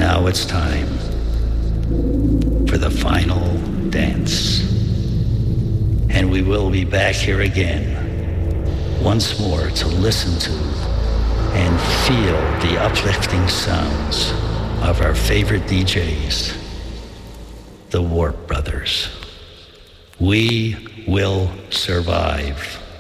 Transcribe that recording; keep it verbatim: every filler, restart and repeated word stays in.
now it's time for the final dance. And we will be back here again, once more to listen to and feel the uplifting sounds of our favorite D Js, the Warp Brothers. We will survive.